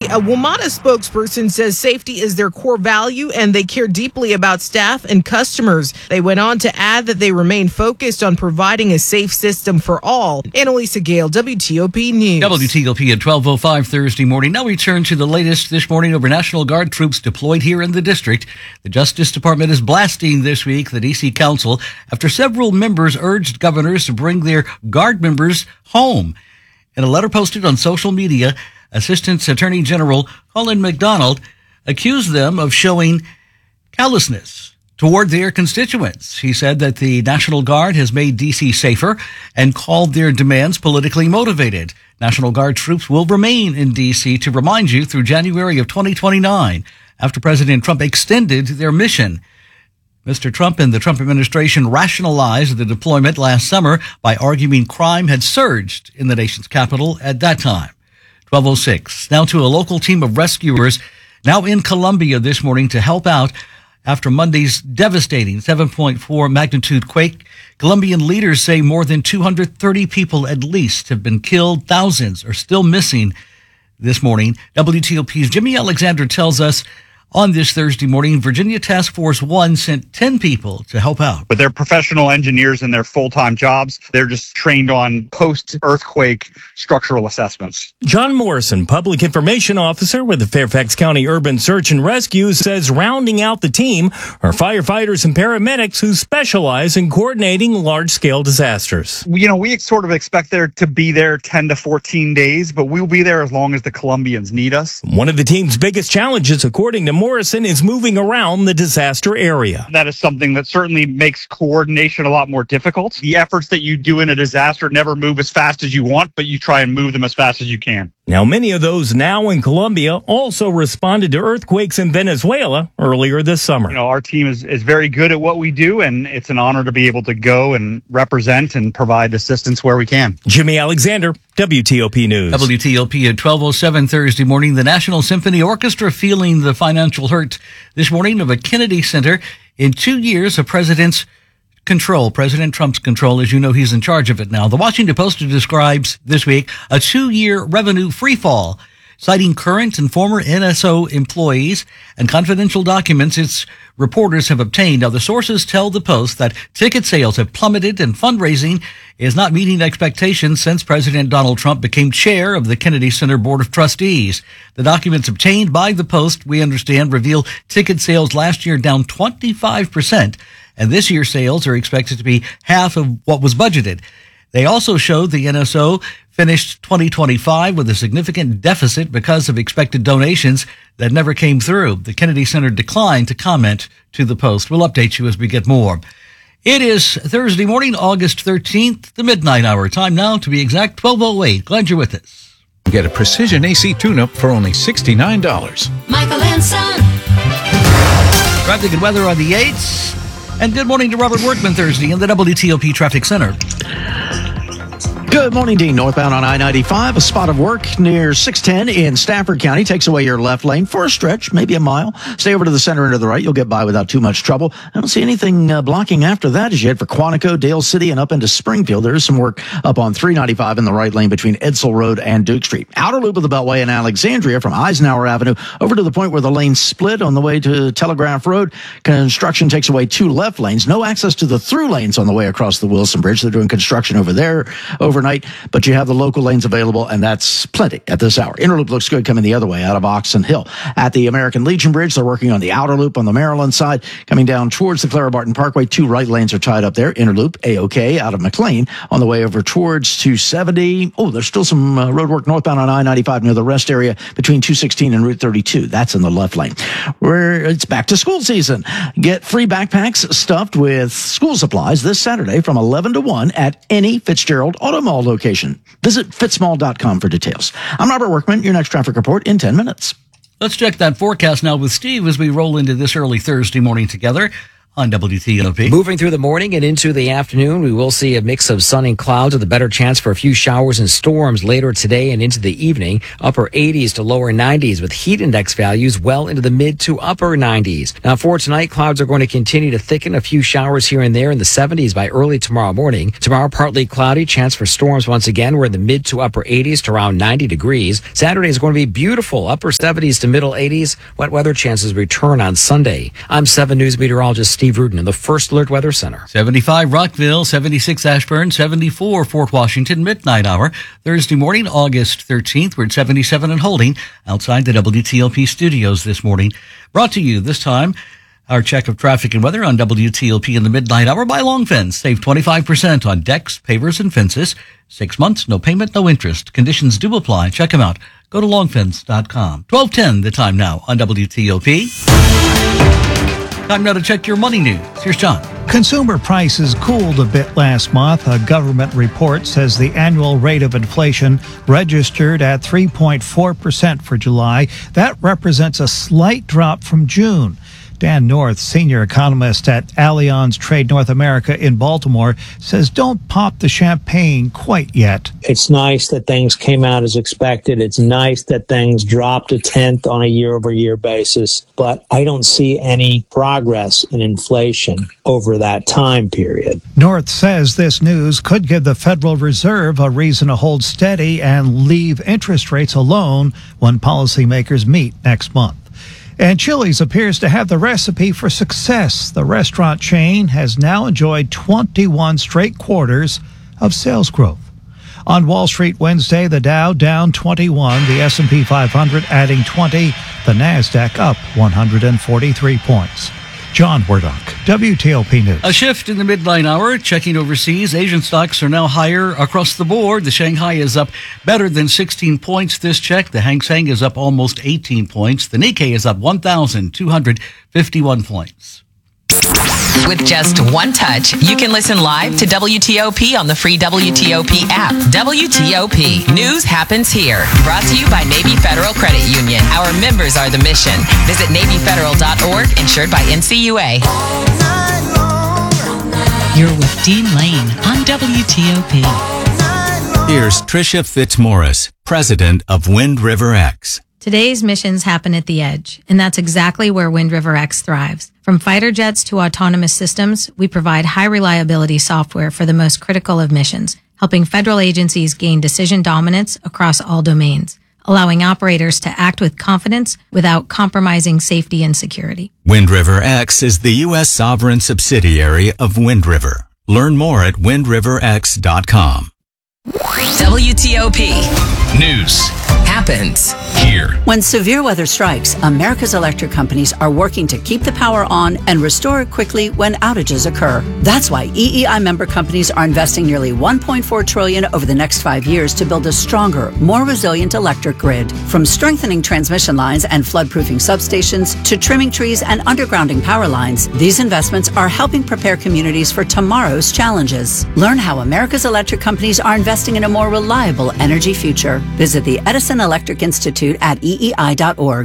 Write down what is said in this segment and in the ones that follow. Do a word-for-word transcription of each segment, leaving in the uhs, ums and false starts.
A WMATA spokesperson says safety is their core value and they care deeply about staff and customers. They went on to add that they remain focused on providing a safe system for all. Annalisa Gale, W T O P News. W T O P at twelve oh five Thursday morning. Now we turn to the latest this morning over National Guard troops deployed here in the district. The Justice Department is blasting this week the D C Council after several members urged governors to bring their Guard members home. In a letter posted on social media, Assistant Attorney General Colin McDonald accused them of showing callousness toward their constituents. He said that the National Guard has made D C safer and called their demands politically motivated. National Guard troops will remain in D C to remind you through January of twenty twenty-nine, after President Trump extended their mission. Mister Trump and the Trump administration rationalized the deployment last summer by arguing crime had surged in the nation's capital at that time. twelve oh six. Now to a local team of rescuers now in Columbia this morning to help out after Monday's devastating seven point four magnitude quake. Colombian leaders say more than two hundred thirty people at least have been killed. Thousands are still missing this morning. W T O P's Jimmy Alexander tells us on this Thursday morning, Virginia Task Force One sent ten people to help out. But they're professional engineers in their full-time jobs. They're just trained on post-earthquake structural assessments. John Morrison, Public Information Officer with the Fairfax County Urban Search and Rescue, says rounding out the team are firefighters and paramedics who specialize in coordinating large-scale disasters. You know, we sort of expect there to be there ten to fourteen days, but we'll be there as long as the Colombians need us. One of the team's biggest challenges, according to Morrison, is moving around the disaster area. That is something that certainly makes coordination a lot more difficult. The efforts that you do in a disaster never move as fast as you want, but you try and move them as fast as you can. Now, many of those now in Colombia also responded to earthquakes in Venezuela earlier this summer. You know, our team is, is very good at what we do, and it's an honor to be able to go and represent and provide assistance where we can. Jimmy Alexander, W T O P News. W T O P at twelve oh seven Thursday morning. The National Symphony Orchestra feeling the financial hurt this morning of a Kennedy Center in two years of President's control. President Trump's control. As you know, he's in charge of it now. The Washington Post describes this week a two-year revenue freefall, citing current and former N S O employees and confidential documents its reporters have obtained. Now, the sources tell the Post that ticket sales have plummeted and fundraising is not meeting expectations since President Donald Trump became chair of the Kennedy Center Board of Trustees. The documents obtained by the Post, we understand, reveal ticket sales last year down twenty-five percent, and this year's sales are expected to be half of what was budgeted. They also showed the N S O finished twenty twenty-five with a significant deficit because of expected donations that never came through. The Kennedy Center declined to comment to the Post. We'll update you as we get more. It is Thursday morning, August thirteenth, the midnight hour. Time now, to be exact, twelve oh eight. Glad you're with us. Get a precision A C tune-up for only sixty-nine dollars. Michael and Son. Traffic and weather on the eights. And good morning to Robert Workman Thursday in the W T O P Traffic Center. Good morning, Dean. Northbound on I ninety-five, a spot of work near six ten in Stafford County takes away your left lane for a stretch, maybe a mile. Stay over to the center and to the right. You'll get by without too much trouble. I don't see anything uh, blocking after that as you head for Quantico, Dale City, and up into Springfield. There is some work up on three ninety-five in the right lane between Edsel Road and Duke Street. Outer loop of the Beltway in Alexandria from Eisenhower Avenue over to the point where the lanes split on the way to Telegraph Road. Construction takes away two left lanes. No access to the through lanes on the way across the Wilson Bridge. They're doing construction over there overnight, but you have the local lanes available, and that's plenty at this hour. Inner loop looks good coming the other way out of Oxon Hill. At the American Legion Bridge, they're working on the outer loop on the Maryland side. Coming down towards the Clara Barton Parkway, two right lanes are tied up there. Inner loop, A-OK, out of McLean. On the way over towards two seventy. Oh, there's still some uh, road work northbound on I ninety-five near the rest area between two sixteen and Route thirty-two. That's in the left lane. Where it's back to school season. Get free backpacks stuffed with school supplies this Saturday from eleven to one at any Fitzgerald Auto Mall location. Visit fitzmall dot com for details. I'm Robert Workman. Your next traffic report in ten minutes. Let's check that forecast now with Steve as we roll into this early Thursday morning together. on W T O P. Moving through the morning and into the afternoon, we will see a mix of sun and clouds with a better chance for a few showers and storms later today and into the evening. Upper eighties to lower nineties with heat index values well into the mid to upper nineties. Now for tonight, clouds are going to continue to thicken. A few showers here and there in the seventies by early tomorrow morning. Tomorrow, partly cloudy, chance for storms once again. We're in the mid to upper eighties to around ninety degrees. Saturday is going to be beautiful. Upper seventies to middle eighties. Wet weather chances return on Sunday. I'm seven News meteorologist Steve Rudin in the First Alert Weather Center. seventy-five Rockville, seventy-six Ashburn, seventy-four Fort Washington, midnight hour. Thursday morning, August thirteenth. We're at seventy-seven and holding outside the W T O P studios this morning. Brought to you this time, our check of traffic and weather on W T O P in the midnight hour by Long Fence. Save twenty-five percent on decks, pavers, and fences. Six months, no payment, no interest. Conditions do apply. Check them out. Go to long fence dot com. twelve ten the time now on W T O P. Time now to check your money news. Here's John. Consumer prices cooled a bit last month. A government report says the annual rate of inflation registered at three point four percent for July. That represents a slight drop from June. Dan North, senior economist at Allianz Trade North America in Baltimore, says don't pop the champagne quite yet. It's nice that things came out as expected. It's nice that things dropped a tenth on a year-over-year basis, but I don't see any progress in inflation over that time period. North says this news could give the Federal Reserve a reason to hold steady and leave interest rates alone when policymakers meet next month. And Chili's appears to have the recipe for success. The restaurant chain has now enjoyed twenty-one straight quarters of sales growth. On Wall Street Wednesday, the Dow down twenty-one, the S and P five hundred adding twenty, the NASDAQ up one hundred forty-three points. John Wardock, W T O P News. A shift in the midnight hour. Checking overseas, Asian stocks are now higher across the board. The Shanghai is up better than sixteen points this check. The Hang Seng is up almost eighteen points. The Nikkei is up one thousand two hundred fifty-one points. With just one touch, you can listen live to W T O P on the free W T O P app. W T O P. News happens here. Brought to you by Navy Federal Credit Union. Our members are the mission. Visit navy federal dot org, insured by N C U A. You're with Dean Lane on W T O P. Here's Tricia Fitzmaurice, president of Wind River X. Today's missions happen at the edge, and that's exactly where Wind River X thrives. From fighter jets to autonomous systems, we provide high-reliability software for the most critical of missions, helping federal agencies gain decision dominance across all domains, allowing operators to act with confidence without compromising safety and security. Wind River X is the U S sovereign subsidiary of Wind River. Learn more at wind river x dot com. W T O P. News happens here. When severe weather strikes, America's electric companies are working to keep the power on and restore it quickly when outages occur. That's why E E I member companies are investing nearly one point four trillion dollars over the next five years to build a stronger, more resilient electric grid. From strengthening transmission lines and floodproofing substations to trimming trees and undergrounding power lines, these investments are helping prepare communities for tomorrow's challenges. Learn how America's electric companies are investing in a more reliable energy future. Visit the Edison Electric Institute at E E I dot org.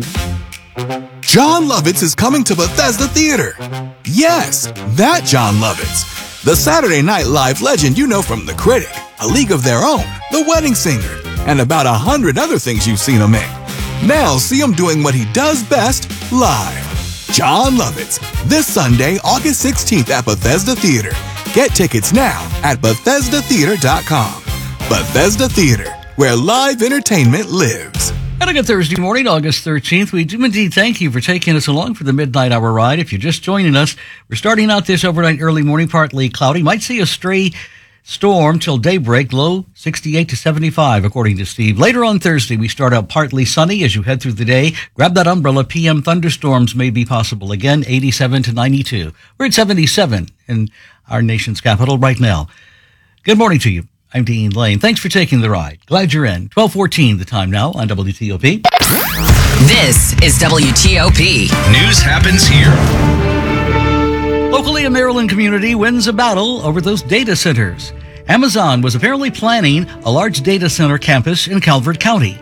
Jon Lovitz is coming to Bethesda Theater. Yes, that Jon Lovitz. The Saturday Night Live legend you know from The Critic, A League of Their Own, The Wedding Singer, and about a hundred other things you've seen him in. Now see him doing what he does best, live. Jon Lovitz, this Sunday, August sixteenth at Bethesda Theater. Get tickets now at bethesda theater dot com. Bethesda Theater, where live entertainment lives. And a good Thursday morning, August thirteenth. We do indeed thank you for taking us along for the Midnight Hour ride. If you're just joining us, we're starting out this overnight early morning, partly cloudy. Might see a stray storm till daybreak, low sixty-eight to seventy-five, according to Steve. Later on Thursday, we start out partly sunny as you head through the day. Grab that umbrella. P M thunderstorms may be possible. Again, eighty-seven to ninety-two. We're at seventy-seven in our nation's capital right now. Good morning to you. I'm Dean Lane. Thanks for taking the ride. Glad you're in. twelve fourteen the time now on W T O P. This is W T O P. News happens here. Locally, a Maryland community wins a battle over those data centers. Amazon was apparently planning a large data center campus in Calvert County.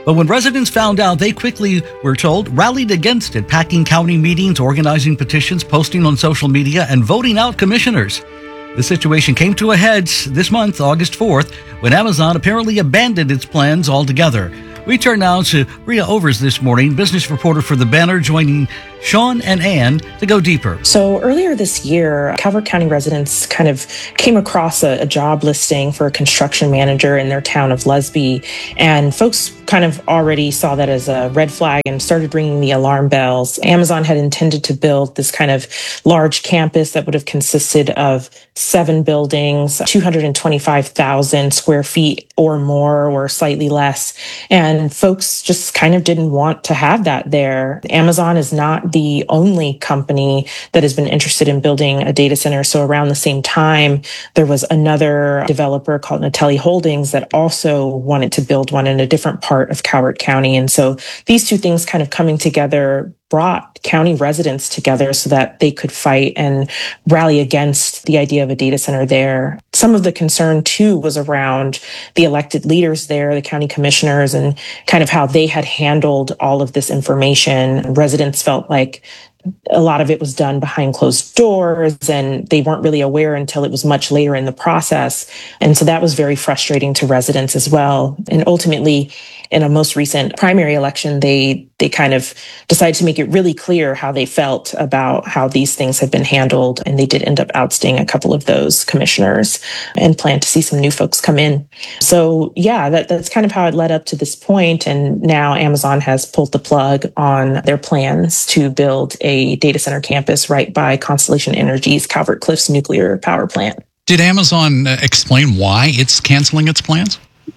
But when residents found out, they quickly, we're told, rallied against it, packing county meetings, organizing petitions, posting on social media, and voting out commissioners. The situation came to a head this month, August fourth, when Amazon apparently abandoned its plans altogether. We turn now to Bria Overs this morning, business reporter for The Banner, joining Sean and Ann to go deeper. So earlier this year, Calvert County residents kind of came across a, a job listing for a construction manager in their town of Lesby, and folks kind of already saw that as a red flag and started ringing the alarm bells. Amazon had intended to build this kind of large campus that would have consisted of seven buildings, two hundred twenty-five thousand square feet or more or slightly less. And folks just kind of didn't want to have that there. Amazon is not the only company that has been interested in building a data center. So around the same time, there was another developer called Natelli Holdings that also wanted to build one in a different part of Calvert County. And so these two things kind of coming together brought county residents together so that they could fight and rally against the idea of a data center there. Some of the concern, too, was around the elected leaders there, the county commissioners, and kind of how they had handled all of this information. Residents felt like a lot of it was done behind closed doors and they weren't really aware until it was much later in the process. And so that was very frustrating to residents as well. And ultimately, in a most recent primary election, they they kind of decided to make it really clear how they felt about how these things had been handled. And they did end up ousting a couple of those commissioners and plan to see some new folks come in. So yeah, that, that's kind of how it led up to this point. And now Amazon has pulled the plug on their plans to build a data center campus right by Constellation Energy's Calvert Cliffs nuclear power plant. Did Amazon uh, explain why it's canceling its plans?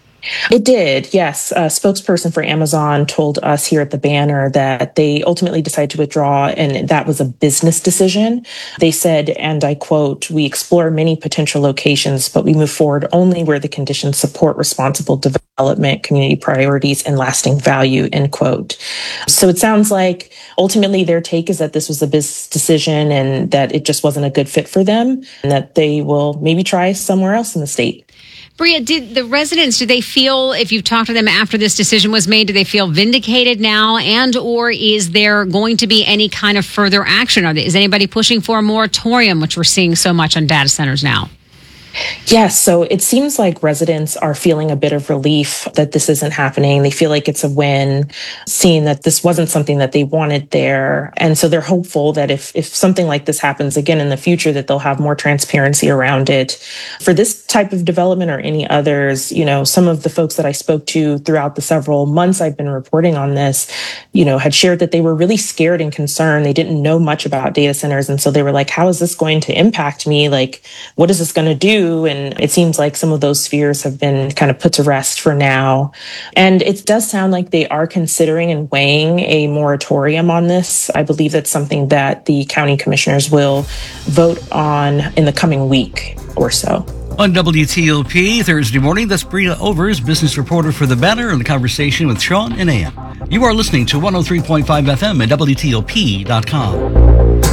It did, yes. A spokesperson for Amazon told us here at the Banner that they ultimately decided to withdraw, and that was a business decision. They said, and I quote, "We explore many potential locations, but we move forward only where the conditions support responsible development, community priorities, and lasting value," end quote. So it sounds like ultimately their take is that this was a business decision and that it just wasn't a good fit for them, and that they will maybe try somewhere else in the state. Bria, did the residents, do they feel, if you've talked to them after this decision was made, do they feel vindicated now, and or is there going to be any kind of further action? Are they, is anybody pushing for a moratorium, which we're seeing so much on data centers now? Yes, so it seems like residents are feeling a bit of relief that this isn't happening. They feel like it's a win, seeing that this wasn't something that they wanted there. And so they're hopeful that if, if something like this happens again in the future, that they'll have more transparency around it. For this type of development or any others, you know, some of the folks that I spoke to throughout the several months I've been reporting on this, you know, had shared that they were really scared and concerned. They didn't know much about data centers. And so they were like, how is this going to impact me? Like, what is this going to do? And it seems like some of those fears have been kind of put to rest for now. And it does sound like they are considering and weighing a moratorium on this. I believe that's something that the county commissioners will vote on in the coming week or so. On W T O P Thursday morning, that's Bria Overs, business reporter for The Banner, in the conversation with Sean and Ann. You are listening to one oh three point five F M at W T O P dot com.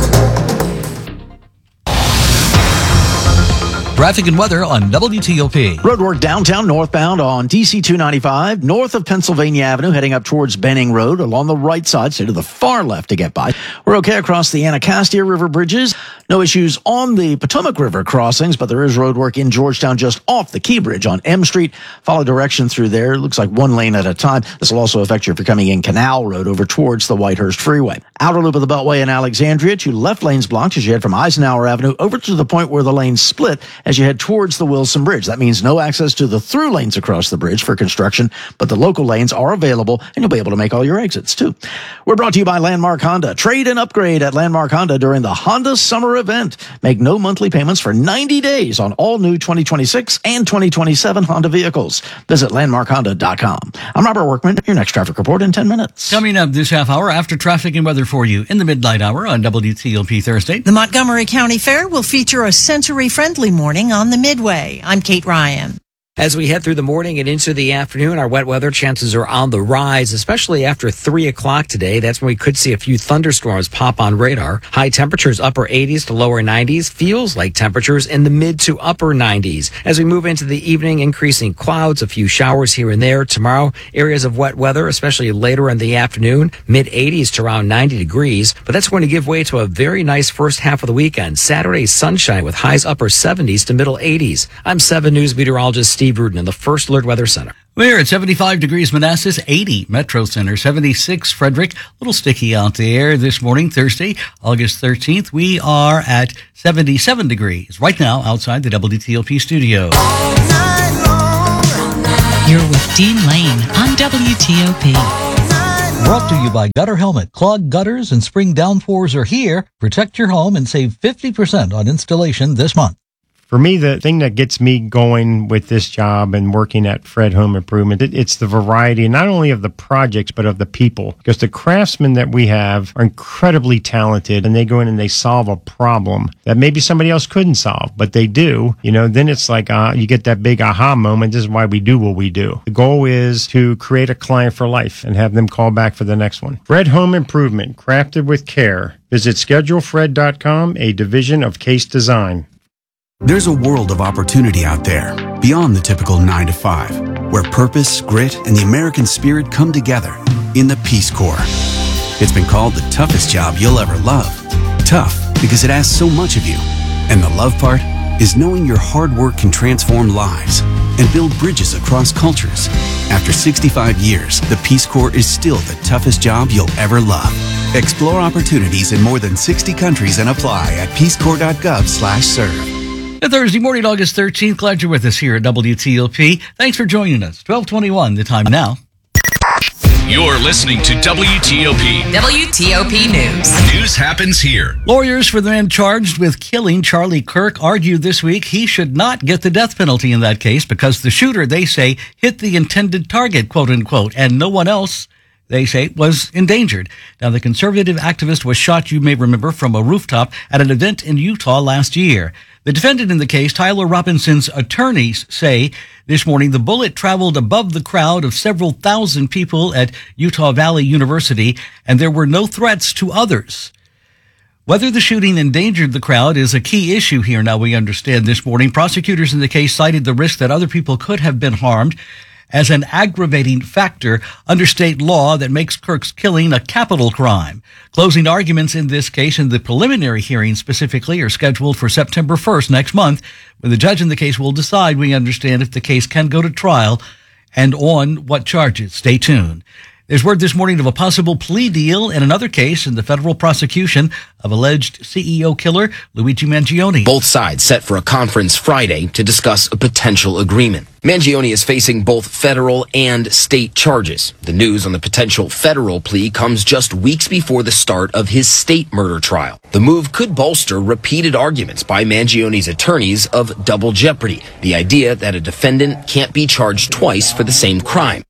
Traffic and weather on W T O P. Roadwork downtown northbound on D C two ninety-five, north of Pennsylvania Avenue, heading up towards Benning Road along the right side, stay to the far left to get by. We're okay across the Anacostia River bridges. No issues on the Potomac River crossings, but there is roadwork in Georgetown just off the Key Bridge on M Street. Follow direction through there. It looks like one lane at a time. This will also affect you if you're coming in Canal Road over towards the Whitehurst Freeway. Outer loop of the Beltway in Alexandria, two left lanes blocked as you head from Eisenhower Avenue over to the point where the lanes split as you head towards the Wilson Bridge. That means no access to the through lanes across the bridge for construction, but the local lanes are available and you'll be able to make all your exits too. We're brought to you by Landmark Honda. Trade and upgrade at Landmark Honda during the Honda Summer Event. Make no monthly payments for ninety days on all new twenty twenty-six and twenty twenty-seven Honda vehicles. Visit landmark honda dot com. I'm Robert Workman. Your next traffic report in ten minutes. Coming up this half hour after traffic and weather for you in the midnight hour on W T O P Thursday. The Montgomery County Fair will feature a sensory-friendly morning on the Midway. I'm Kate Ryan. As we head through the morning and into the afternoon, our wet weather chances are on the rise, especially after three o'clock today. That's when we could see a few thunderstorms pop on radar. High temperatures upper eighties to lower nineties. Feels like temperatures in the mid to upper nineties. As we move into the evening, increasing clouds, a few showers here and there. Tomorrow, areas of wet weather, especially later in the afternoon, mid eighties to around ninety degrees. But that's going to give way to a very nice first half of the weekend. Saturday, sunshine with highs upper seventies to middle eighties. I'm seven News meteorologist Steve Rudin in the First Alert Weather Center. We're at seventy-five degrees Manassas, eighty Metro Center, seventy-six Frederick. A little sticky out there this morning, Thursday, August thirteenth. We are at seventy-seven degrees right now outside the W T O P studio. You're with Dean Lane on W T O P. Brought to you by Gutter Helmet. Clogged gutters and spring downpours are here. Protect your home and save fifty percent on installation this month. For me, the thing that gets me going with this job and working at Fred Home Improvement, it, it's the variety, not only of the projects, but of the people. Because the craftsmen that we have are incredibly talented, and they go in and they solve a problem that maybe somebody else couldn't solve, but they do. You know, then it's like uh, you get that big aha moment. This is why we do what we do. The goal is to create a client for life and have them call back for the next one. Fred Home Improvement, crafted with care. Visit schedule fred dot com, a division of Case Design. There's a world of opportunity out there, beyond the typical nine to five, where purpose, grit, and the American spirit come together in the Peace Corps. It's been called the toughest job you'll ever love. Tough because it asks so much of you. And the love part is knowing your hard work can transform lives and build bridges across cultures. After sixty-five years, the Peace Corps is still the toughest job you'll ever love. Explore opportunities in more than sixty countries and apply at peace corps dot gov slash serve. Thursday morning, August thirteenth. Glad you're with us here at W T O P. Thanks for joining us. twelve twenty-one, the time now. You're listening to W T O P. W T O P News. News happens here. Lawyers for the man charged with killing Charlie Kirk argued this week he should not get the death penalty in that case because the shooter, they say, hit the intended target, quote unquote, and no one else, they say, was endangered. Now, the conservative activist was shot, you may remember, from a rooftop at an event in Utah last year. The defendant in the case, Tyler Robinson's attorneys, say this morning the bullet traveled above the crowd of several thousand people at Utah Valley University, and there were no threats to others. Whether the shooting endangered the crowd is a key issue here, now we understand this morning. Prosecutors in the case cited the risk that other people could have been harmed as an aggravating factor under state law that makes Kirk's killing a capital crime. Closing arguments in this case and the preliminary hearing specifically are scheduled for September first next month, when the judge in the case will decide, we understand, if the case can go to trial and on what charges. Stay tuned. There's word this morning of a possible plea deal in another case in the federal prosecution of alleged C E O killer Luigi Mangione. Both sides set for a conference Friday to discuss a potential agreement. Mangione is facing both federal and state charges. The news on the potential federal plea comes just weeks before the start of his state murder trial. The move could bolster repeated arguments by Mangione's attorneys of double jeopardy, the idea that a defendant can't be charged twice for the same crime.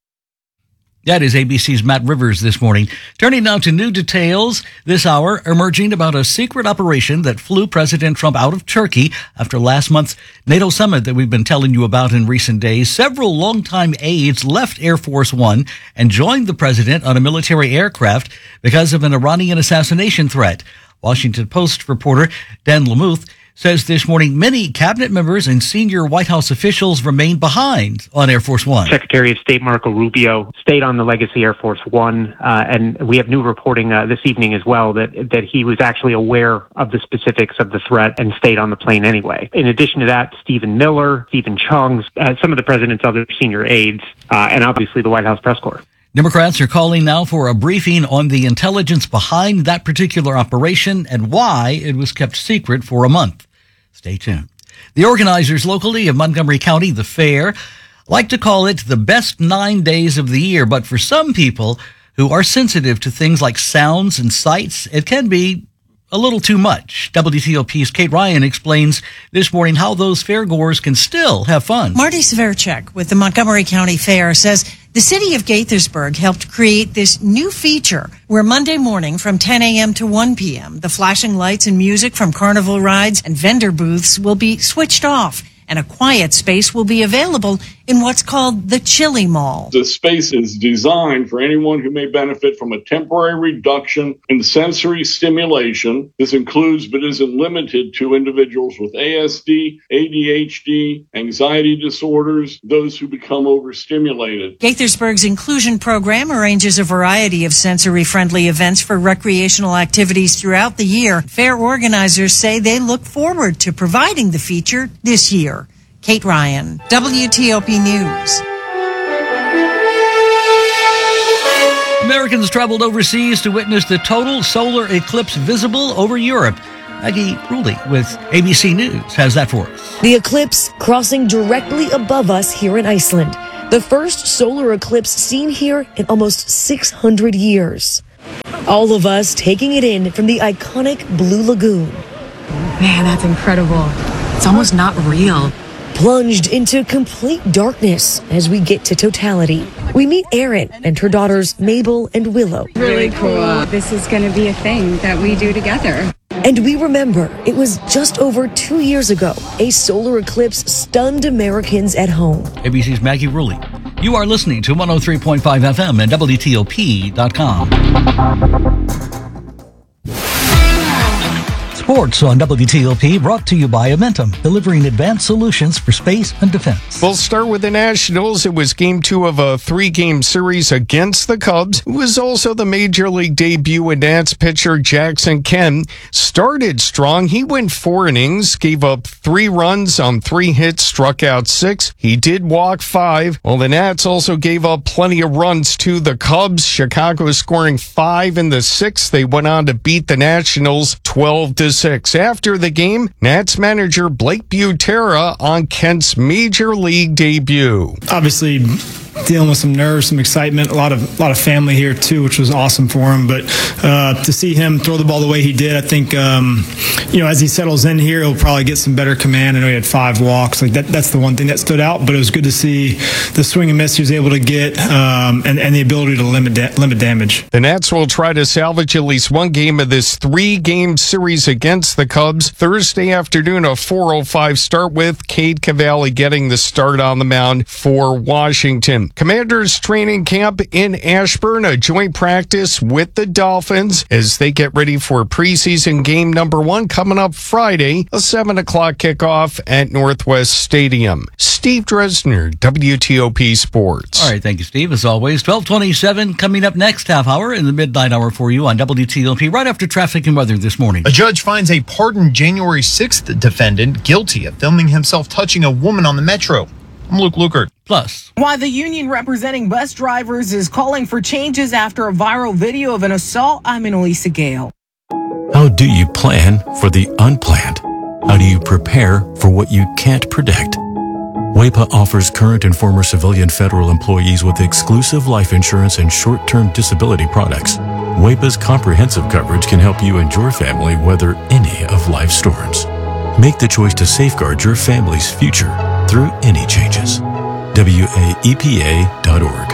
That is A B C's Matt Rivers this morning. Turning now to new details this hour emerging about a secret operation that flew President Trump out of Turkey after last month's NATO summit that we've been telling you about in recent days. Several longtime aides left Air Force One and joined the president on a military aircraft because of an Iranian assassination threat. Washington Post reporter Dan Lamuth says this morning many cabinet members and senior White House officials remain behind on Air Force One. Secretary of State Marco Rubio stayed on the Legacy Air Force One, uh, and we have new reporting uh, this evening as well that that he was actually aware of the specifics of the threat and stayed on the plane anyway. In addition to that, Stephen Miller, Stephen Chung, uh, some of the president's other senior aides, uh, and obviously the White House press corps. Democrats are calling now for a briefing on the intelligence behind that particular operation and why it was kept secret for a month. Stay tuned. The organizers locally of Montgomery County, the fair, like to call it the best nine days of the year. But for some people who are sensitive to things like sounds and sights, it can be a little too much. W T O P's Kate Ryan explains this morning how those fairgoers can still have fun. Marty Severchek with the Montgomery County Fair says the city of Gaithersburg helped create this new feature where Monday morning from ten a.m. to one p.m., the flashing lights and music from carnival rides and vendor booths will be switched off, and a quiet space will be available in what's called the Chili Mall. The space is designed for anyone who may benefit from a temporary reduction in sensory stimulation. This includes but isn't limited to individuals with A S D, A D H D, anxiety disorders, those who become overstimulated. Gaithersburg's inclusion program arranges a variety of sensory-friendly events for recreational activities throughout the year. Fair organizers say they look forward to providing the feature this year. Kate Ryan, W T O P News. Americans traveled overseas to witness the total solar eclipse visible over Europe. Maggie Rulli with A B C News has that for us. The eclipse crossing directly above us here in Iceland. The first solar eclipse seen here in almost six hundred years. All of us taking it in from the iconic Blue Lagoon. Man, that's incredible. It's almost not real. Plunged into complete darkness as we get to totality. We meet Erin and her daughters Mabel and Willow. Really cool. This is going to be a thing that we do together. And we remember it was just over two years ago a solar eclipse stunned Americans at home. A B C's Maggie Rulli. You are listening to one oh three point five F M and W T O P dot com. Sports on W T O P brought to you by Amentum, delivering advanced solutions for space and defense. We'll start with the Nationals. It was game two of a three-game series against the Cubs. It was also the Major League debut of Nats pitcher Jackson Kemp. Started strong. He went four innings, gave up three runs on three hits, struck out six. He did walk five. Well, the Nats also gave up plenty of runs to the Cubs. Chicago scoring five in the sixth. They went on to beat the Nationals twelve to six. After the game, Nats manager Blake Butera on Kent's Major League debut. Obviously, dealing with some nerves, some excitement, a lot of a lot of family here too, which was awesome for him. But uh, to see him throw the ball the way he did, I think um, you know as he settles in here, he'll probably get some better command. I know he had five walks, like that. That's the one thing that stood out. But it was good to see the swing and miss he was able to get, um, and and the ability to limit da- limit damage. The Nats will try to salvage at least one game of this three-game series against the Cubs Thursday afternoon. A four oh five start with Cade Cavalli getting the start on the mound for Washington. Commanders training camp in Ashburn, a joint practice with the Dolphins as they get ready for preseason game number one coming up Friday, a seven o'clock kickoff at Northwest Stadium. Steve Dresner, W T O P Sports. All right, thank you, Steve. As always, twelve twenty-seven coming up next half hour in the midnight hour for you on W T O P right after traffic and weather this morning. A judge finds a pardoned January sixth defendant guilty of filming himself touching a woman on the metro. I'm Luke Lukert. Plus, why the union representing bus drivers is calling for changes after a viral video of an assault. I'm Elisa Gale. How do you plan for the unplanned? How do you prepare for what you can't predict? W E P A offers current and former civilian federal employees with exclusive life insurance and short-term disability products. W E P A's comprehensive coverage can help you and your family weather any of life's storms. Make the choice to safeguard your family's future through any changes. W A E P A dot org.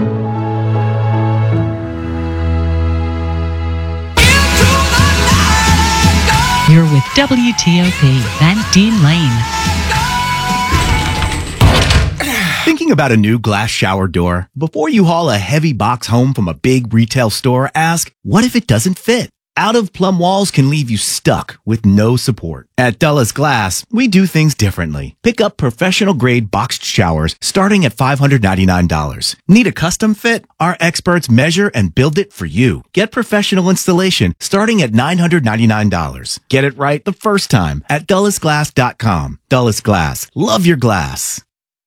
You're with W T O P, Van Dean Lane. Thinking about a new glass shower door? Before you haul a heavy box home from a big retail store, ask, what if it doesn't fit? Out-of-plumb walls can leave you stuck with no support. At Dulles Glass, we do things differently. Pick up professional-grade boxed showers starting at five hundred ninety-nine dollars. Need a custom fit? Our experts measure and build it for you. Get professional installation starting at nine hundred ninety-nine dollars. Get it right the first time at Dulles Glass dot com. Dulles Glass. Love your glass.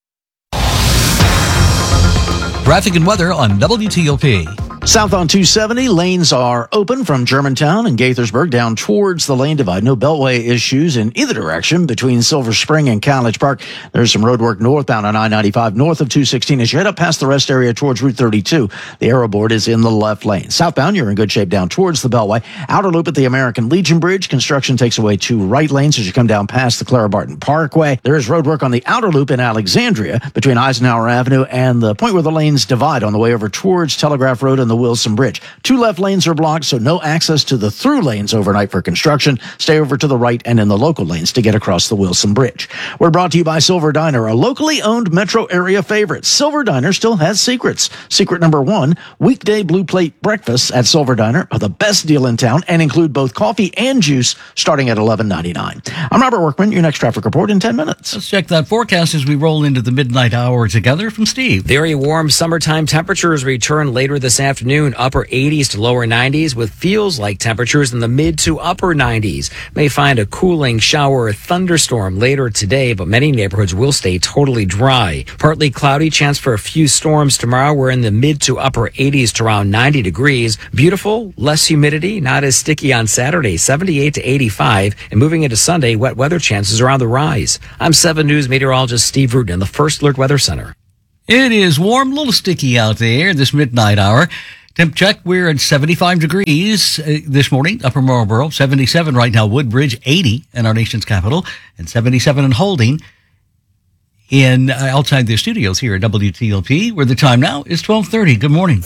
Traffic and weather on W T O P. South on two seventy, lanes are open from Germantown and Gaithersburg down towards the lane divide. No beltway issues in either direction between Silver Spring and College Park. There's some road work northbound on I ninety-five north of two sixteen. As you head up past the rest area towards Route thirty-two, the arrow board is in the left lane. Southbound, you're in good shape down towards the beltway. Outer loop at the American Legion Bridge. Construction takes away two right lanes as you come down past the Clara Barton Parkway. There is road work on the outer loop in Alexandria between Eisenhower Avenue and the point where the lanes lanes divide on the way over towards Telegraph Road and the Wilson Bridge. Two left lanes are blocked, so no access to the through lanes overnight for construction. Stay over to the right and in the local lanes to get across the Wilson Bridge. We're brought to you by Silver Diner, a locally owned metro area favorite. Silver Diner still has secrets. Secret number one, weekday blue plate breakfasts at Silver Diner are the best deal in town and include both coffee and juice starting at eleven ninety-nine. I'm Robert Workman, your next traffic report in ten minutes. Let's check that forecast as we roll into the midnight hour together from Steve. Very warm summertime temperatures return later this afternoon, upper eighties to lower nineties, with feels like temperatures in the mid to upper nineties. May find a cooling shower or thunderstorm later today, but many neighborhoods will stay totally dry. Partly cloudy, chance for a few storms tomorrow. We're in the mid to upper eighties to around ninety degrees. Beautiful, less humidity, not as sticky on Saturday, seventy-eight to eighty-five. And moving into Sunday, wet weather chances are on the rise. I'm seven News meteorologist Steve Rudin in the First Alert Weather Center. It is warm, a little sticky out there this midnight hour. Temp check, we're at seventy-five degrees uh, this morning, Upper Marlboro, seventy-seven right now, Woodbridge, eighty in our nation's capital, and seventy-seven in Holding in uh, outside the studios here at W T O P, where the time now is twelve thirty. Good morning.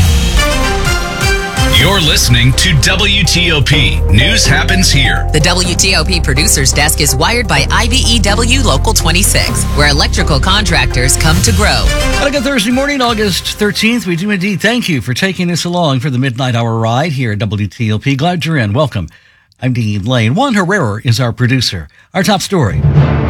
You're listening to W T O P. News happens here. The W T O P producer's desk is wired by I B E W Local twenty-six, where electrical contractors come to grow. On a good Thursday morning, August thirteenth, we do indeed thank you for taking us along for the midnight hour ride here at W T O P. Glad you're in. Welcome. I'm Dean Lane. Juan Herrera is our producer. Our top story.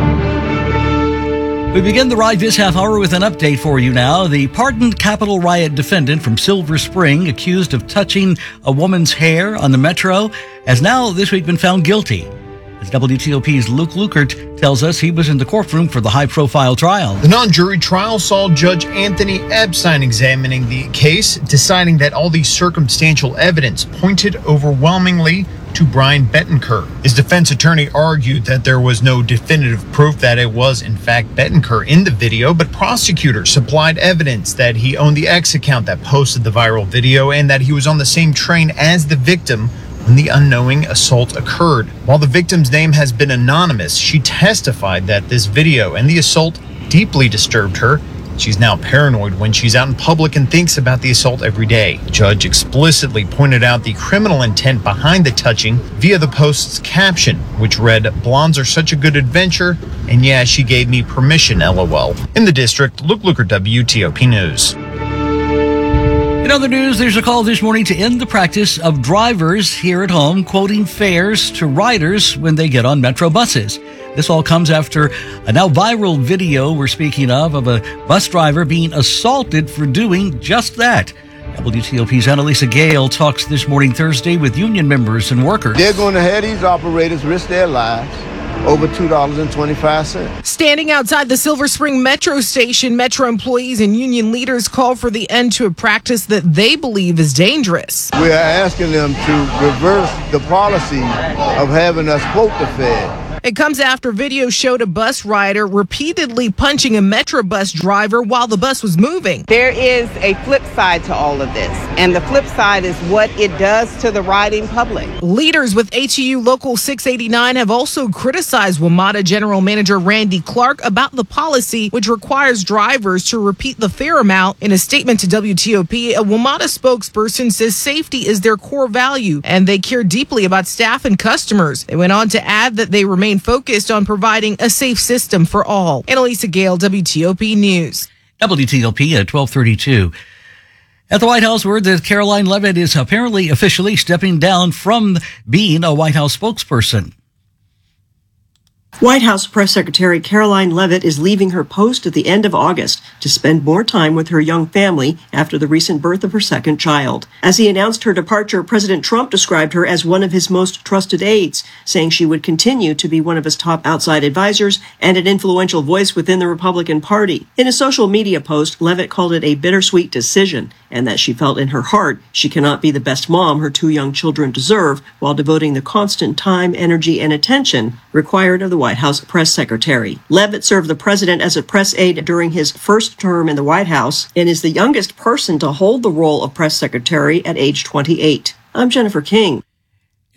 We begin the ride this half hour with an update for you now. The pardoned Capitol riot defendant from Silver Spring, accused of touching a woman's hair on the metro, has now this week been found guilty. As W T O P's Luke Lukert tells us, he was in the courtroom for the high-profile trial. The non-jury trial saw Judge Anthony Epstein examining the case, deciding that all the circumstantial evidence pointed overwhelmingly to Brian Bettencourt. His defense attorney argued that there was no definitive proof that it was, in fact, Bettencourt in the video, but prosecutors supplied evidence that he owned the X account that posted the viral video and that he was on the same train as the victim when the unknowing assault occurred. While the victim's name has been anonymous, she testified that this video and the assault deeply disturbed her. She's now paranoid when she's out in public and thinks about the assault every day. The judge explicitly pointed out the criminal intent behind the touching via the post's caption, which read, "Blondes are such a good adventure, and yeah, she gave me permission, lol." In the district, Luke Lukert, W T O P News. In other news, there's a call this morning to end the practice of drivers here at home quoting fares to riders when they get on metro buses. This all comes after a now viral video we're speaking of, of a bus driver being assaulted for doing just that. W T O P's Annalisa Gale talks this morning, Thursday, with union members and workers. They're going to have these operators risk their lives over two dollars and twenty-five cents. Standing outside the Silver Spring Metro station, Metro employees and union leaders call for the end to a practice that they believe is dangerous. We are asking them to reverse the policy of having us quote the fare. It comes after video showed a bus rider repeatedly punching a Metro bus driver while the bus was moving. There is a flip side to all of this, and the flip side is what it does to the riding public. Leaders with H E U Local six eighty-nine have also criticized WMATA General Manager Randy Clark about the policy, which requires drivers to repeat the fare amount. In a statement to W T O P, a WMATA spokesperson says safety is their core value, and they care deeply about staff and customers. They went on to add that they remain focused on providing a safe system for all. Annalisa Gale, W T O P News. W T O P at twelve thirty-two. At the White House, word that Karoline Leavitt is apparently officially stepping down from being a White House spokesperson. White House Press Secretary Karoline Leavitt is leaving her post at the end of August to spend more time with her young family after the recent birth of her second child. As he announced her departure, President Trump described her as one of his most trusted aides, saying she would continue to be one of his top outside advisors and an influential voice within the Republican Party. In a social media post, Leavitt called it a bittersweet decision, and that she felt in her heart she cannot be the best mom her two young children deserve while devoting the constant time, energy, and attention required of the White House press secretary. Leavitt served the president as a press aide during his first term in the White House and is the youngest person to hold the role of press secretary at age twenty-eight. I'm Jennifer King.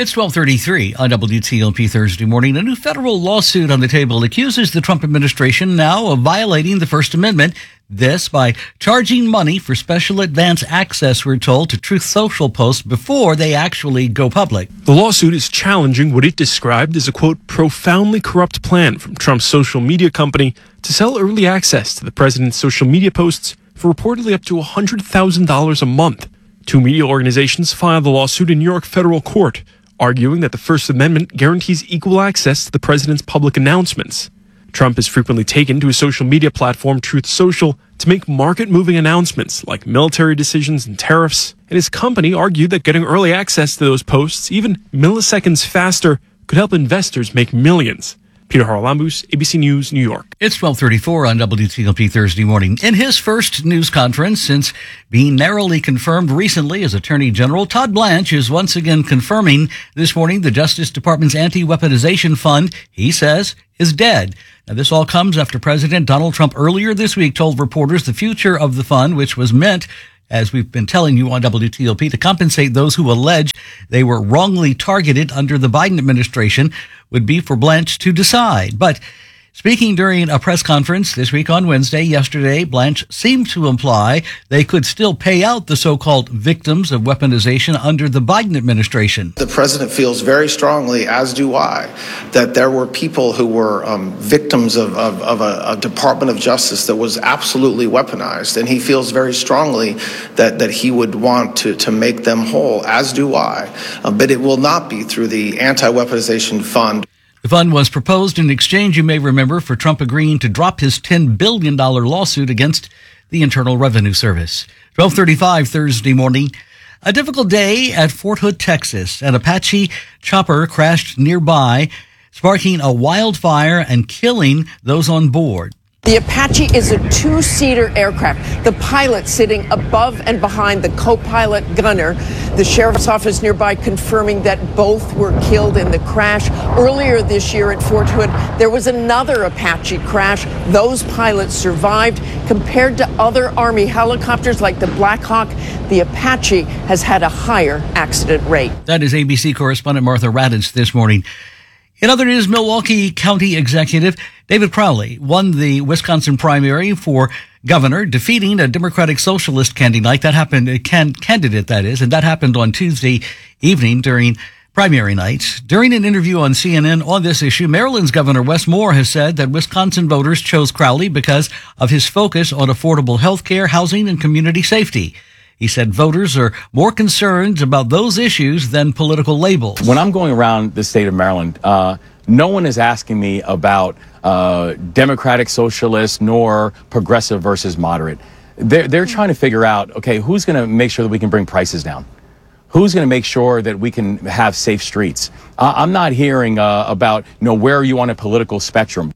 It's twelve thirty-three on W T O P Thursday morning. A new federal lawsuit on the table accuses the Trump administration now of violating the First Amendment. This by charging money for special advance access, we're told, to Truth Social posts before they actually go public. The lawsuit is challenging what it described as a, quote, profoundly corrupt plan from Trump's social media company to sell early access to the president's social media posts for reportedly up to one hundred thousand dollars a month. Two media organizations filed the lawsuit in New York federal court, arguing that the First Amendment guarantees equal access to the president's public announcements. Trump has frequently taken to his social media platform Truth Social to make market-moving announcements like military decisions and tariffs, and his company argued that getting early access to those posts, even milliseconds faster, could help investors make millions. Peter Haralambous, A B C News, New York. It's twelve thirty-four on W T O P Thursday morning. In his first news conference since being narrowly confirmed recently as Attorney General, Todd Blanche is once again confirming this morning the Justice Department's anti-weaponization fund, he says, is dead. Now, this all comes after President Donald Trump earlier this week told reporters the future of the fund, which was meant, as we've been telling you on W T O P, to compensate those who allege they were wrongly targeted under the Biden administration, would be for Blanche to decide. But speaking during a press conference this week on Wednesday, yesterday, Blanche seemed to imply they could still pay out the so-called victims of weaponization under the Biden administration. The president feels very strongly, as do I, that there were people who were um, victims of, of, of a, a Department of Justice that was absolutely weaponized. And he feels very strongly that, that he would want to, to make them whole, as do I. Uh, but it will not be through the anti-weaponization fund. The fund was proposed in exchange, you may remember, for Trump agreeing to drop his ten billion dollars lawsuit against the Internal Revenue Service. twelve thirty-five Thursday morning. A difficult day at Fort Hood, Texas. An Apache chopper crashed nearby, sparking a wildfire and killing those on board. The Apache is a two-seater aircraft, the pilot sitting above and behind the co-pilot gunner. The sheriff's office nearby confirming that both were killed in the crash. Earlier this year at Fort Hood, there was another Apache crash. Those pilots survived. Compared to other Army helicopters like the Black Hawk, the Apache has had a higher accident rate. That is A B C correspondent Martha Raddatz this morning. In other news, Milwaukee County Executive David Crowley won the Wisconsin primary for governor, defeating a Democratic Socialist candidate. That happened, a can, candidate that is, and that happened on Tuesday evening during primary night. During an interview on C N N on this issue, Maryland's Governor Wes Moore has said that Wisconsin voters chose Crowley because of his focus on affordable health care, housing, and community safety. He said voters are more concerned about those issues than political labels. When I'm going around the state of Maryland, uh, no one is asking me about uh, Democratic Socialist nor progressive versus moderate. They're, they're trying to figure out, okay, who's going to make sure that we can bring prices down? Who's going to make sure that we can have safe streets? Uh, I'm not hearing uh, about, you know, where are you on a political spectrum?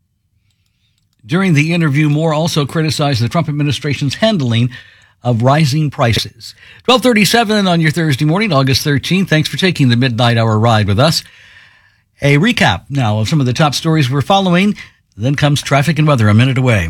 During the interview, Moore also criticized the Trump administration's handling of rising prices. twelve thirty-seven on your Thursday morning, August thirteenth. Thanks for taking the midnight hour ride with us. A recap now of some of the top stories we're following. Then comes traffic and weather a minute away.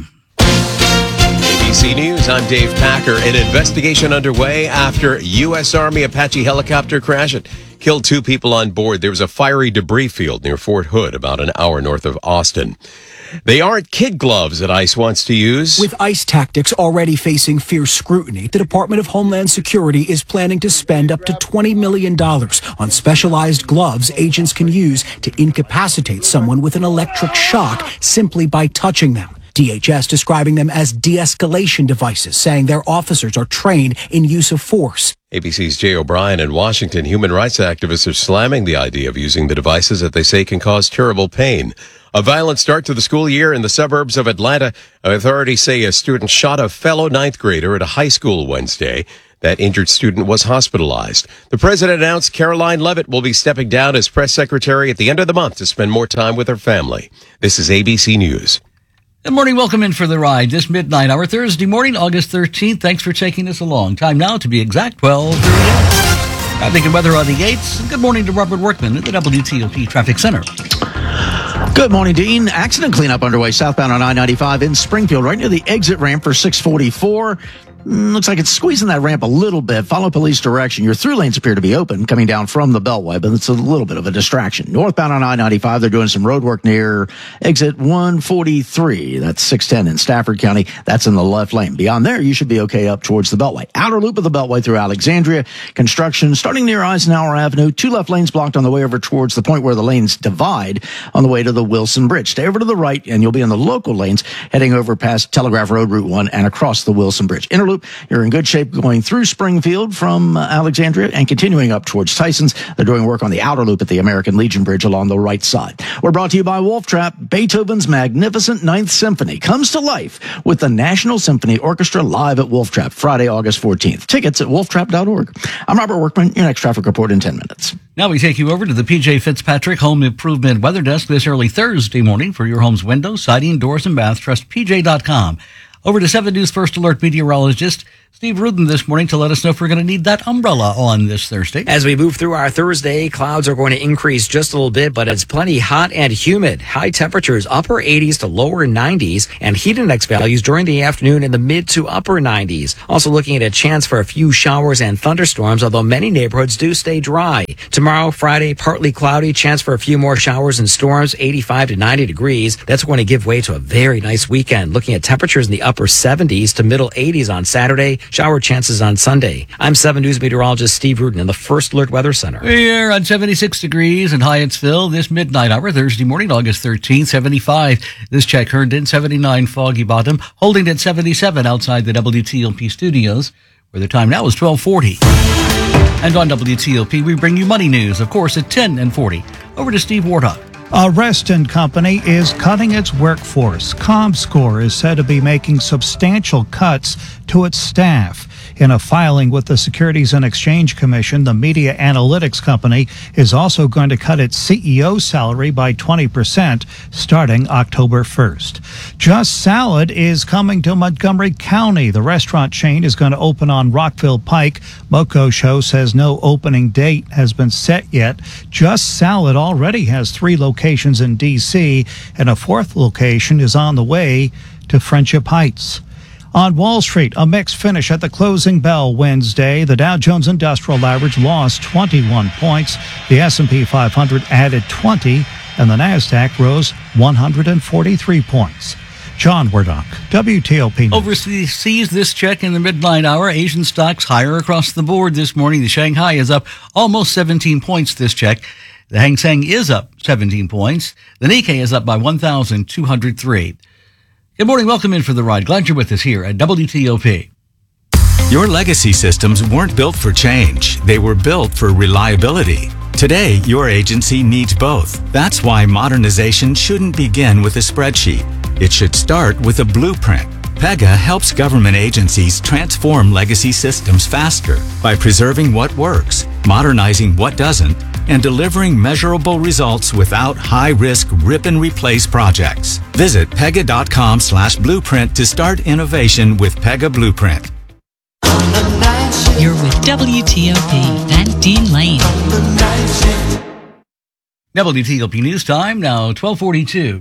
A B C News, I'm Dave Packer. An investigation underway after U S Army Apache helicopter crash. It killed two people on board. There was a fiery debris field near Fort Hood, about an hour north of Austin. They aren't kid gloves that ICE wants to use. With ICE tactics already facing fierce scrutiny, the Department of Homeland Security is planning to spend up to twenty million dollars on specialized gloves agents can use to incapacitate someone with an electric shock simply by touching them. D H S describing them as de-escalation devices, saying their officers are trained in use of force. A B C's Jay O'Brien in Washington. Human rights activists are slamming the idea of using the devices that they say can cause terrible pain. A violent start to the school year in the suburbs of Atlanta. Authorities say a student shot a fellow ninth grader at a high school Wednesday. That injured student was hospitalized. The president announced Caroline Leavitt will be stepping down as press secretary at the end of the month to spend more time with her family. This is A B C News. Good morning. Welcome in for the ride this midnight hour, Thursday morning, August thirteenth. Thanks for taking us along. Time now to be exact, twelve thirty-eight. Traffic and weather on the eights. Good morning to Robert Workman at the W T O P Traffic Center. Good morning, Dean. Accident cleanup underway southbound on I ninety-five in Springfield, right near the exit ramp for six forty-four. Mm, looks like it's squeezing that ramp a little bit. Follow police direction. Your through lanes appear to be open coming down from the Beltway, but it's a little bit of a distraction. Northbound on I ninety-five, they're doing some road work near exit one forty-three. That's six ten in Stafford County. That's in the left lane. Beyond there, you should be okay up towards the Beltway. Outer loop of the Beltway through Alexandria. Construction starting near Eisenhower Avenue. Two left lanes blocked on the way over towards the point where the lanes divide on the way to the Wilson Bridge. Stay over to the right, and you'll be in the local lanes heading over past Telegraph Road, Route one, and across the Wilson Bridge. Interloop, you're in good shape going through Springfield from uh, Alexandria and continuing up towards Tyson's. They're doing work on the outer loop at the American Legion Bridge along the right side. We're brought to you by Wolf Trap. Beethoven's magnificent Ninth Symphony comes to life with the National Symphony Orchestra live at Wolf Trap Friday, August fourteenth. Tickets at wolf trap dot org. I'm Robert Workman. Your next traffic report in ten minutes. Now we take you over to the P J Fitzpatrick Home Improvement Weather Desk this early Thursday morning for your home's windows, siding, doors, and baths. Trust P J dot com. Over to seven News First Alert meteorologist Steve Rudin this morning to let us know if we're going to need that umbrella on this Thursday. As we move through our Thursday, clouds are going to increase just a little bit, but it's plenty hot and humid. High temperatures, upper eighties to lower nineties, and heat index values during the afternoon in the mid to upper nineties. Also looking at a chance for a few showers and thunderstorms, although many neighborhoods do stay dry. Tomorrow, Friday, partly cloudy, chance for a few more showers and storms, eighty-five to ninety degrees. That's going to give way to a very nice weekend. Looking at temperatures in the upper seventies to middle eighties on Saturday. Shower chances on Sunday. I'm seven News meteorologist Steve Rudin in the First Alert Weather Center. We're on seventy-six degrees in Hyattsville this midnight hour, Thursday morning, August thirteenth, seventy-five. This check Herndon, seventy-nine Foggy Bottom, holding at seventy-seven outside the W T O P studios, where the time now is twelve forty. And on W T O P, we bring you money news, of course, at ten and forty. Over to Steve Wardock. Uh, Rest and Company is cutting its workforce. ComScore is said to be making substantial cuts to its staff. In a filing with the Securities and Exchange Commission, the media analytics company is also going to cut its C E O salary by twenty percent starting October first. Just Salad is coming to Montgomery County. The restaurant chain is going to open on Rockville Pike. Moco Show says no opening date has been set yet. Just Salad already has three locations in D C, and a fourth location is on the way to Friendship Heights. On Wall Street, a mixed finish at the closing bell Wednesday. The Dow Jones Industrial Average lost twenty-one points. The S and P five hundred added twenty, and the Nasdaq rose one hundred forty-three points. John Wardock, W T O P News. Overseas, this check in the midnight hour. Asian stocks higher across the board this morning. The Shanghai is up almost seventeen points this check. The Hang Seng is up seventeen points. The Nikkei is up by one thousand two hundred three. Good morning. Welcome in for the ride. Glad you're with us here at W T O P. Your legacy systems weren't built for change. They were built for reliability. Today, your agency needs both. That's why modernization shouldn't begin with a spreadsheet. It should start with a blueprint. Pega helps government agencies transform legacy systems faster by preserving what works, modernizing what doesn't, and delivering measurable results without high-risk rip-and-replace projects. Visit pega.com slash blueprint to start innovation with Pega Blueprint. You're with W T O P and Dean Lane. W T O P News Time, now twelve forty-two.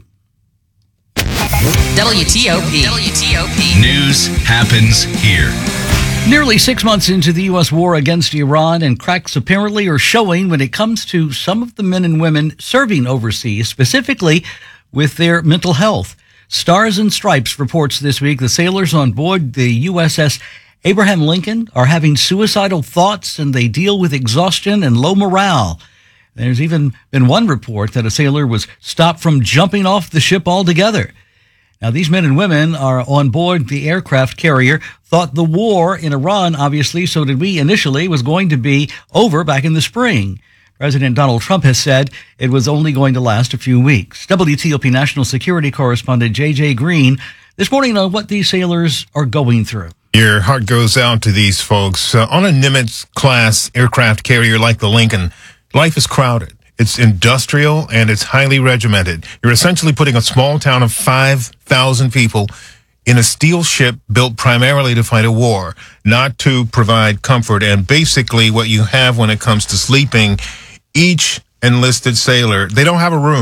W T O P. W T O P. News happens here. Nearly six months into the U S war against Iran, and cracks apparently are showing when it comes to some of the men and women serving overseas, specifically with their mental health. Stars and Stripes reports this week the sailors on board the U S S Abraham Lincoln are having suicidal thoughts, and they deal with exhaustion and low morale. There's even been one report that a sailor was stopped from jumping off the ship altogether. Now, these men and women are on board the aircraft carrier, thought the war in Iran, obviously, so did we initially, was going to be over back in the spring. President Donald Trump has said it was only going to last a few weeks. W T O P National Security Correspondent J J Green this morning on what these sailors are going through. Your heart goes out to these folks. Uh, on a Nimitz-class aircraft carrier like the Lincoln, life is crowded. It's industrial, and it's highly regimented. You're essentially putting a small town of five thousand people in a steel ship built primarily to fight a war, not to provide comfort. And basically what you have when it comes to sleeping, each enlisted sailor, they don't have a room.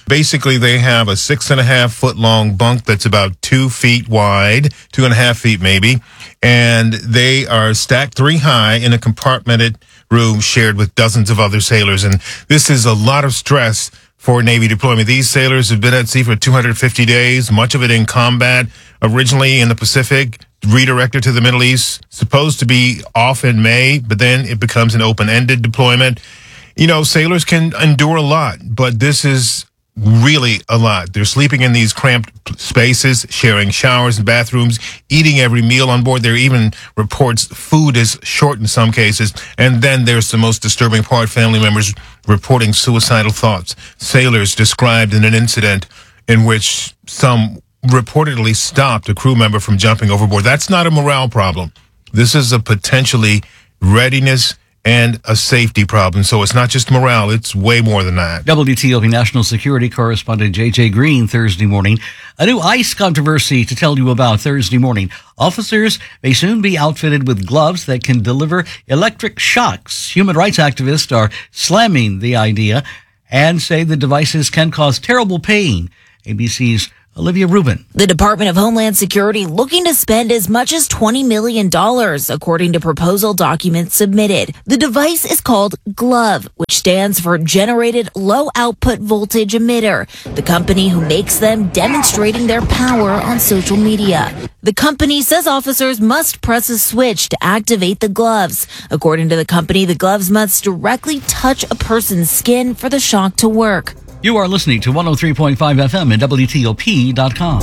Basically, they have a six and a half foot long bunk that's about two feet wide, two and a half feet maybe, and they are stacked three high in a compartmented room shared with dozens of other sailors. And this is a lot of stress for Navy deployment. These sailors have been at sea for two hundred fifty days, much of it in combat, originally in the Pacific, redirected to the Middle East, supposed to be off in May, but then it becomes an open-ended deployment. You know, sailors can endure a lot, but this is really a lot. They're sleeping in these cramped spaces, sharing showers and bathrooms, eating every meal on board. There are even reports food is short in some cases. And then there's the most disturbing part, family members reporting suicidal thoughts. Sailors described in an incident in which some reportedly stopped a crew member from jumping overboard. That's not a morale problem. This is a potentially readiness and a safety problem. So it's not just morale, it's way more than that. W T O P National Security Correspondent J J Green Thursday morning. A new ICE controversy to tell you about Thursday morning. Officers may soon be outfitted with gloves that can deliver electric shocks. Human rights activists are slamming the idea and say the devices can cause terrible pain. A B C's Olivia Rubin. The Department of Homeland Security looking to spend as much as twenty million dollars, according to proposal documents submitted. The device is called GLOVE, which stands for Generated Low Output Voltage Emitter. The company who makes them demonstrating their power on social media. The company says officers must press a switch to activate the gloves. According to the company, the gloves must directly touch a person's skin for the shock to work. You are listening to one oh three point five F M and W T O P dot com.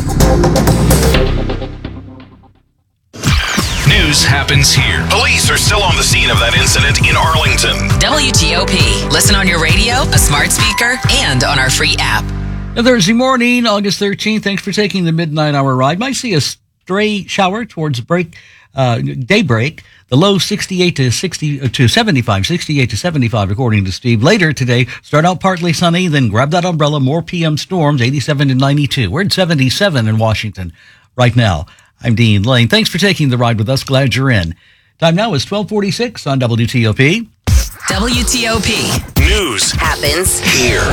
News happens here. Police are still on the scene of that incident in Arlington. W T O P. Listen on your radio, a smart speaker, and on our free app. Now, Thursday morning, August thirteenth. Thanks for taking the midnight hour ride. Might see a stray shower towards break, uh, daybreak. The low sixty-eight to sixty to seventy-five, sixty-eight to seventy-five, according to Steve. Later today, start out partly sunny, then grab that umbrella. More P M storms, eighty-seven to ninety-two. We're at seventy-seven in Washington right now. I'm Dean Lane. Thanks for taking the ride with us. Glad you're in. Time now is twelve forty-six on W T O P. W T O P. News happens here.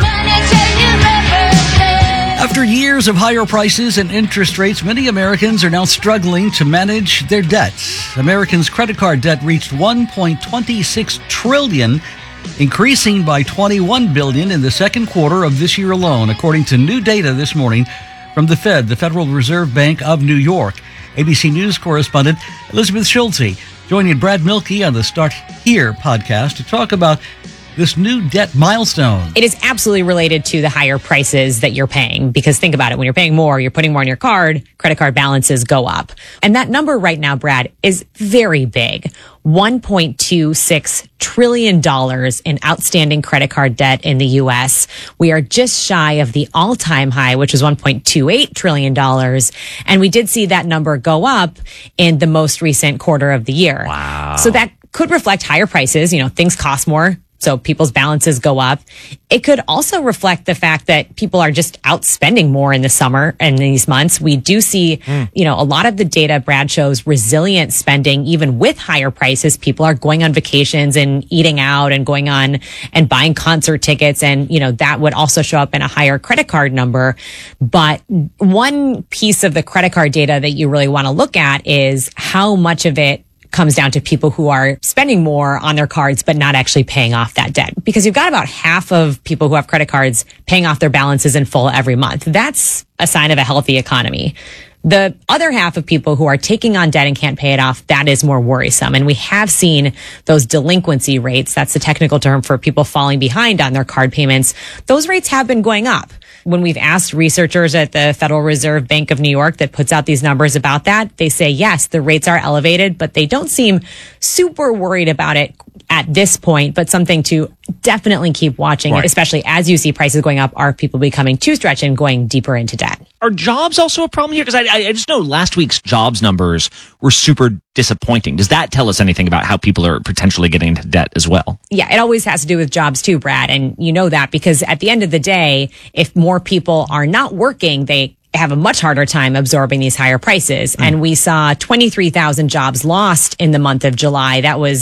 After years of higher prices and interest rates, many Americans are now struggling to manage their debts. Americans' credit card debt reached one point two six trillion dollars, increasing by twenty-one billion dollars in the second quarter of this year alone, according to new data this morning from the Fed, the Federal Reserve Bank of New York. A B C News correspondent Elizabeth Schulte joining Brad Milkey on the Start Here podcast to talk about this new debt milestone. It is absolutely related to the higher prices that you're paying, because think about it. When you're paying more, you're putting more on your card, credit card balances go up. And that number right now, Brad, is very big. one point two six trillion dollars in outstanding credit card debt in the U S. We are just shy of the all-time high, which was one point two eight trillion dollars. And we did see that number go up in the most recent quarter of the year. Wow. So that could reflect higher prices. You know, things cost more, so people's balances go up. It could also reflect the fact that people are just out spending more in the summer and these months. We do see, mm. you know, a lot of the data, Brad, shows resilient spending, even with higher prices. People are going on vacations and eating out and going on and buying concert tickets. And, you know, that would also show up in a higher credit card number. But one piece of the credit card data that you really want to look at is how much of it comes down to people who are spending more on their cards but not actually paying off that debt. Because you've got about half of people who have credit cards paying off their balances in full every month. That's a sign of a healthy economy. The other half of people who are taking on debt and can't pay it off, that is more worrisome. And we have seen those delinquency rates, that's the technical term for people falling behind on their card payments, those rates have been going up. When we've asked researchers at the Federal Reserve Bank of New York that puts out these numbers about that, they say, yes, the rates are elevated, but they don't seem super worried about it at this point, but something to definitely keep watching, right, especially as you see prices going up. Are people becoming too stretched and going deeper into debt? Are jobs also a problem here? Because I, I just know last week's jobs numbers were super disappointing. Does that tell us anything about how people are potentially getting into debt as well? Yeah, it always has to do with jobs too, Brad. And you know that because at the end of the day, if more people are not working, they have a much harder time absorbing these higher prices. Mm. And we saw twenty-three thousand jobs lost in the month of July. That was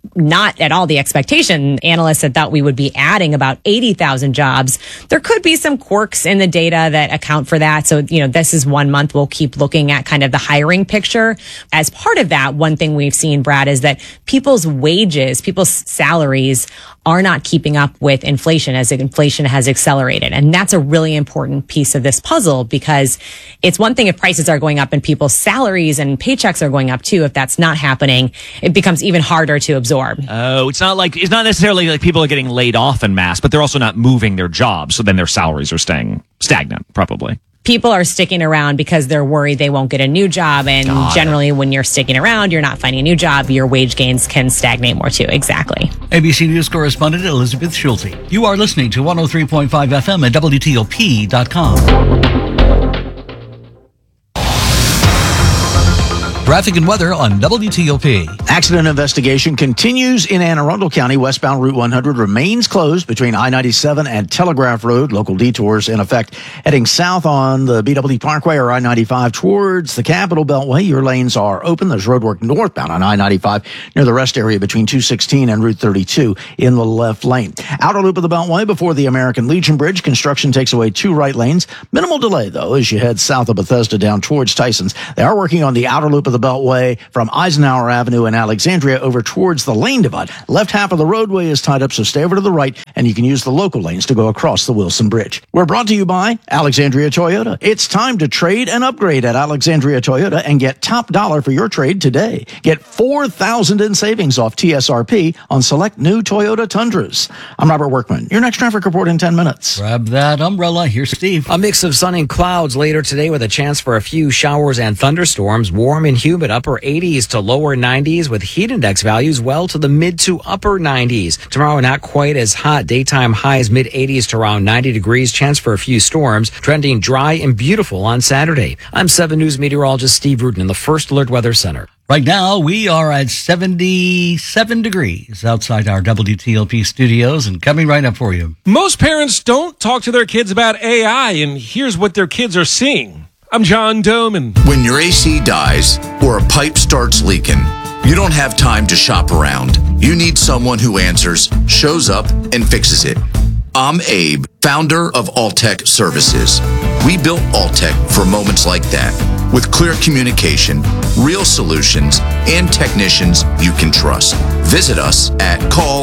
not at all the expectation. Analysts had thought we would be adding about eighty thousand jobs. There could be some quirks in the data that account for that. So, you know, this is one month. We'll keep looking at kind of the hiring picture. As part of that, one thing we've seen, Brad, is that people's wages, people's salaries are not keeping up with inflation as inflation has accelerated. And that's a really important piece of this puzzle, because it's one thing if prices are going up and people's salaries and paychecks are going up too. If that's not happening, it becomes even harder to absorb. Oh, it's not like, it's not necessarily like people are getting laid off en masse, but they're also not moving their jobs. So then their salaries are staying stagnant, probably. People are sticking around because they're worried they won't get a new job. And Got generally, it. when you're sticking around, you're not finding a new job, your wage gains can stagnate more too. Exactly. A B C News correspondent Elizabeth Schulte. You are listening to one oh three point five F M at W T O P dot com. Traffic and weather on W T O P. Accident investigation continues in Anne Arundel County. Westbound Route one hundred remains closed between I ninety-seven and Telegraph Road. Local detours in effect. Heading south on the B W Parkway or I ninety-five towards the Capitol Beltway. Your lanes are open. There's roadwork northbound on I ninety-five near the rest area between two sixteen and Route thirty-two in the left lane. Outer loop of the Beltway before the American Legion Bridge. Construction takes away two right lanes. Minimal delay, though, as you head south of Bethesda down towards Tysons. They are working on the outer loop of the Beltway from Eisenhower Avenue and Alexandria over towards the lane divide. Left half of the roadway is tied up, so stay over to the right, and you can use the local lanes to go across the Wilson Bridge. We're brought to you by Alexandria Toyota. It's time to trade and upgrade at Alexandria Toyota and get top dollar for your trade today. Get four thousand dollars in savings off T S R P on select new Toyota Tundras. I'm Robert Workman. Your next traffic report in ten minutes. Grab that umbrella. Here's Steve. A mix of sun and clouds later today with a chance for a few showers and thunderstorms. Warm and humid upper eighties to lower nineties with heat index values well to the mid to upper nineties. Tomorrow, not quite as hot. Daytime highs mid eighties to around ninety degrees. Chance for a few storms. Trending dry and beautiful on Saturday. I'm seven News meteorologist Steve Rudin in the First Alert Weather Center. Right now, we are at seventy-seven degrees outside our W T O P studios, and coming right up for you. Most parents don't talk to their kids about A I, and here's what their kids are seeing. I'm John Doman. When your A C dies or a pipe starts leaking, you don't have time to shop around. You need someone who answers, shows up, and fixes it. I'm Abe, founder of Alltech Services. We built Alltech for moments like that, with clear communication, real solutions, and technicians you can trust. Visit us at call